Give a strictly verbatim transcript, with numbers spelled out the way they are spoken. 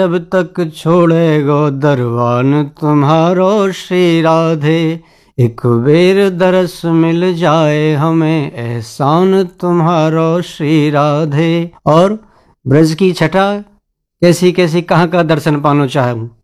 जब तक छोड़े गो दरवान तुम्हारो श्री राधे, एक बेर दरस मिल जाए हमें एहसान तुम्हारो श्री राधे। और ब्रज की छटा कैसी कैसी कहाँ का दर्शन पानो चाहूँ।